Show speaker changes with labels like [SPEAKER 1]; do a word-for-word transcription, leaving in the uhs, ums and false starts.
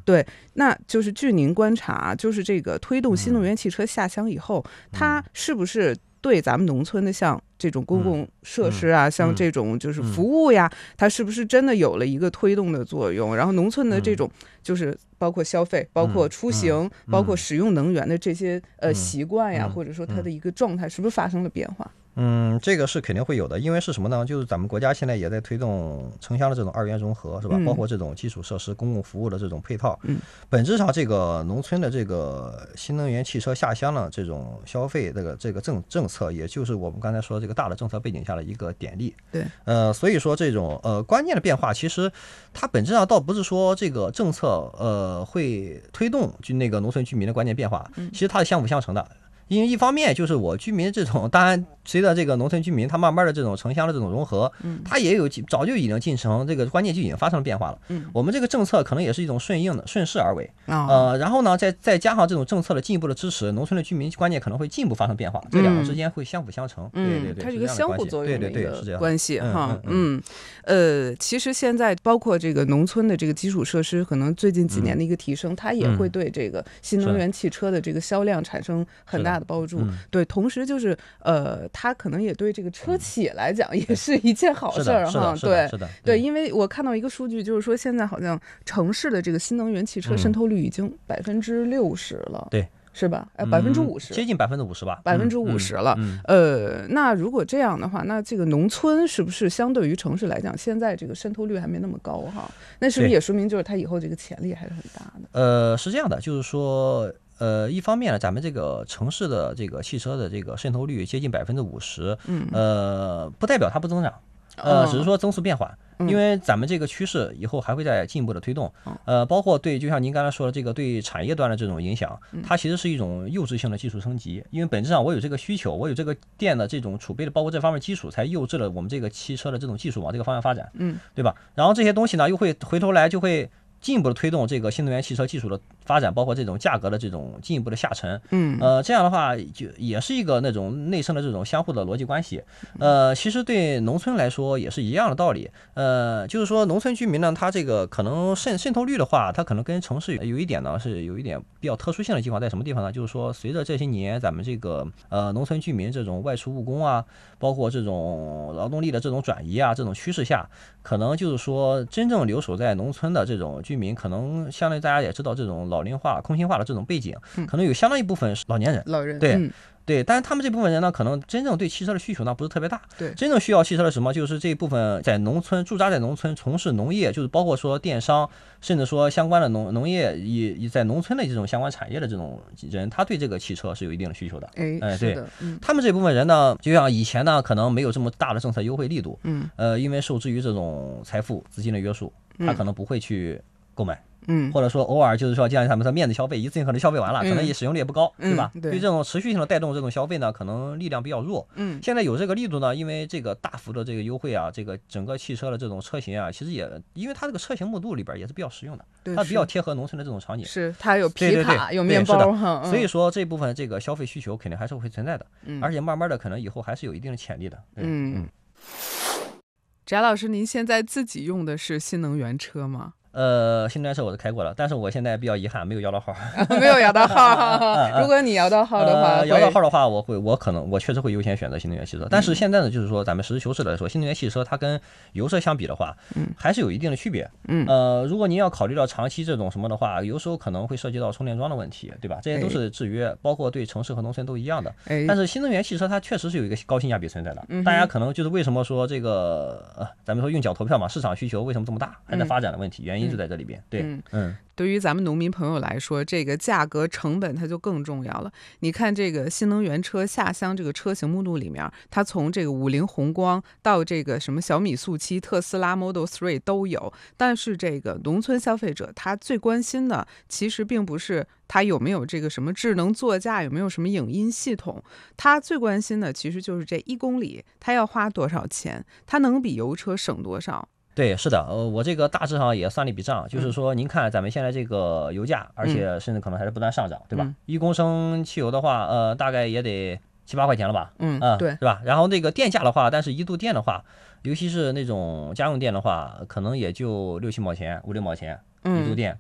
[SPEAKER 1] 对，那就是据您观察，就是这个推动新能源汽车下乡以后，嗯、它是不是对咱们农村的像这种公共设施啊，嗯、像这种就是服务呀，嗯、它是不是真的有了一个推动的作用？然后农村的这种就是包括消费、包括出行、嗯嗯、包括使用能源的这些呃习惯呀，或者说它的一个状态，是不是发生了变化？
[SPEAKER 2] 嗯，这个是肯定会有的，因为是什么呢？就是咱们国家现在也在推动城乡的这种二元融合，是吧？嗯、包括这种基础设施、公共服务的这种配套。嗯，本质上，这个农村的这个新能源汽车下乡的这种消费这个这个政政策，也就是我们刚才说这个大的政策背景下的一个典例。
[SPEAKER 1] 对，
[SPEAKER 2] 呃，所以说这种呃关键的变化，其实它本质上倒不是说这个政策呃会推动就那个农村居民的关键变化，其实它是相辅相成的。因为一方面就是我居民这种，当然随着这个农村居民他慢慢的这种城乡的这种融合，嗯，它也有早就已经进程这个关键就已经发生了变化了。嗯，我们这个政策可能也是一种顺应的顺势而为。哦、呃，然后呢，再再加上这种政策的进一步的支持，农村的居民关键可能会进一步发生变化，这两个之间会相辅相成。
[SPEAKER 1] 嗯，
[SPEAKER 2] 对对对，
[SPEAKER 1] 它是一个相互作用的一个关系哈。
[SPEAKER 2] 嗯，
[SPEAKER 1] 呃，其实现在包括这个农村的这个基础设施，可能最近几年的一个提升，嗯、它也会对这个新能源汽车的这个销量产生很大的帮助。嗯、对，同时就是呃，它可能也对这个车企来讲也是一件好事儿哈。对，
[SPEAKER 2] 是的，
[SPEAKER 1] 对，因为我看到一个数据，就是说现在好像城市的这个新能源汽车渗透率已经百分之六十了。
[SPEAKER 2] 对。
[SPEAKER 1] 是吧？哎，百分之五十，
[SPEAKER 2] 接近百分之五十吧，
[SPEAKER 1] 百分之五十了。
[SPEAKER 2] 嗯
[SPEAKER 1] 嗯、呃，那如果这样的话，那这个农村是不是相对于城市来讲，现在这个渗透率还没那么高哈？那是不是也说明就是它以后这个潜力还是很大的？
[SPEAKER 2] 呃，是这样的，就是说。呃，一方面呢，咱们这个城市的这个汽车的这个渗透率接近百分之五十，嗯，呃，不代表它不增长，呃，只是说增速变缓。因为咱们这个趋势以后还会再进一步的推动，呃，包括对，就像您刚才说的这个对产业端的这种影响，它其实是一种幼稚性的技术升级，因为本质上我有这个需求，我有这个电的这种储备的，包括这方面基础，才幼稚了我们这个汽车的这种技术往这个方向发展，嗯，对吧？然后这些东西呢，又会回头来就会进一步的推动这个新能源汽车技术的发展，包括这种价格的这种进一步的下沉，嗯，呃，这样的话就也是一个那种内生的这种相互的逻辑关系，呃，其实对农村来说也是一样的道理，呃，就是说农村居民呢，他这个可能渗渗透率的话，它可能跟城市有一点呢是有一点比较特殊性的地方在什么地方呢？就是说随着这些年咱们这个呃农村居民这种外出务工啊，包括这种劳动力的这种转移啊，这种趋势下，可能就是说真正留守在农村的这种居民，可能相对大家也知道这种老龄化、空心化的这种背景，可能有相当一部分是老年人，
[SPEAKER 1] 老人
[SPEAKER 2] 对。
[SPEAKER 1] 嗯
[SPEAKER 2] 对，但是他们这部分人呢，可能真正对汽车的需求呢不是特别大。
[SPEAKER 1] 对，
[SPEAKER 2] 真正需要汽车的什么，就是这一部分在农村驻扎在农村从事农业，就是包括说电商，甚至说相关的农农业以在农村的这种相关产业的这种人，他对这个汽车是有一定的需求的。
[SPEAKER 1] 哎，
[SPEAKER 2] 哎，对，
[SPEAKER 1] 嗯、
[SPEAKER 2] 他们这部分人呢，就像以前呢，可能没有这么大的政策优惠力度，嗯，呃，因为受制于这种财富资金的约束，他可能不会去购买。嗯，或者说偶尔就是说，就像他们说面子消费，一次性可能消费完了，可能也使用率也不高，
[SPEAKER 1] 嗯、
[SPEAKER 2] 对吧？
[SPEAKER 1] 嗯、对，
[SPEAKER 2] 对这种持续性的带动这种消费呢，可能力量比较弱。嗯，现在有这个力度呢，因为这个大幅的这个优惠啊，这个整个汽车的这种车型啊，其实也因为它这个车型目录里边也是比较实用的，它比较贴合农村的这种场景。
[SPEAKER 1] 是它有皮卡，
[SPEAKER 2] 对对对
[SPEAKER 1] 有面包哈、
[SPEAKER 2] 嗯，所以说这部分这个消费需求肯定还是会存在的，嗯、而且慢慢的可能以后还是有一定的潜力的。
[SPEAKER 1] 嗯嗯。翟老师，您现在自己用的是新能源车吗？
[SPEAKER 2] 呃，新能源车我是开过了，但是我现在比较遗憾，没有摇到号，
[SPEAKER 1] 没有摇到号。如果你摇到号的话，
[SPEAKER 2] 呃、摇到号的话，我会，我可能，我确实会优先选择新能源汽车。但是现在呢，就是说咱们实事求是的说，新能源汽车它跟油车相比的话，嗯，还是有一定的区别。嗯，呃，如果您要考虑到长期这种什么的话，有时候可能会涉及到充电桩的问题，对吧？这些都是制约，包括对城市和农村都一样的。哎，但是新能源汽车它确实是有一个高性价比存在的。嗯，大家可能就是为什么说这个，呃，咱们说用脚投票嘛，市场需求为什么这么大，还在发展的问题，原因就在这里边。对。嗯嗯，
[SPEAKER 1] 对于咱们农民朋友来说，这个价格成本它就更重要了。你看这个新能源车下乡这个车型目录里面，它从这个五菱宏光到这个什么小米速七、特斯拉 Model 三都有。但是这个农村消费者他最关心的其实并不是它有没有这个什么智能座驾，有没有什么影音系统，他最关心的其实就是这一公里他要花多少钱，他能比油车省多少。
[SPEAKER 2] 对，是的，呃，我这个大致上也算了一笔账，就是说，您看咱们现在这个油价，而且甚至可能还是不断上涨，对吧？一公升汽油的话，呃，大概也得七八块钱了吧？
[SPEAKER 1] 嗯，呃、对，
[SPEAKER 2] 对吧？然后那个电价的话，但是一度电的话，尤其是那种家用电的话，可能也就六七毛钱、五六毛钱一度电。